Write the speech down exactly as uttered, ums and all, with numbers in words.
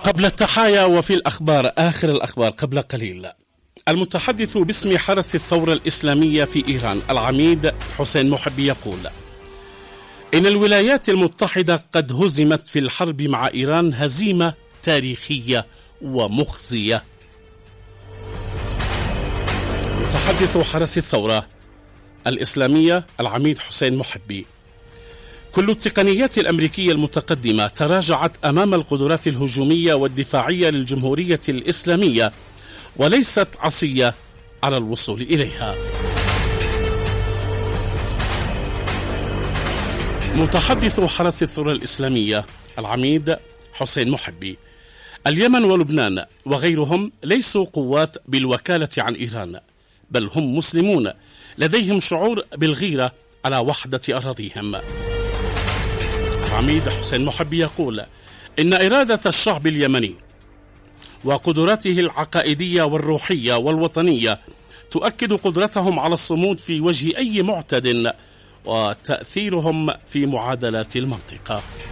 قبل التحايا وفي الأخبار آخر الأخبار قبل قليل، المتحدث باسم حرس الثورة الإسلامية في إيران العميد حسين محبي يقول: إن الولايات المتحدة قد هزمت في الحرب مع إيران هزيمة تاريخية ومخزية. متحدث حرس الثورة الإسلامية العميد حسين محبي: كل التقنيات الأمريكية المتقدمة تراجعت أمام القدرات الهجومية والدفاعية للجمهورية الإسلامية وليست عصية على الوصول إليها. متحدث حرس الثورة الإسلامية العميد حسين محبي: اليمن ولبنان وغيرهم ليسوا قوات بالوكالة عن إيران، بل هم مسلمون لديهم شعور بالغيرة على وحدة أراضيهم. العميد حسين محبي يقول: إن إرادة الشعب اليمني وقدراته العقائدية والروحية والوطنية تؤكد قدرتهم على الصمود في وجه أي معتد وتأثيرهم في معادلات المنطقة.